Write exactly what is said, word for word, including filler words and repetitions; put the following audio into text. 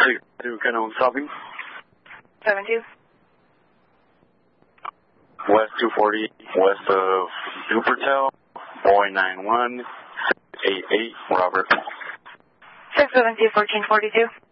six two, can I stopping? seven two. West two forty, west of Dupertel, Boy nine one, eight eight, Robert. six seven two, fourteen forty-two.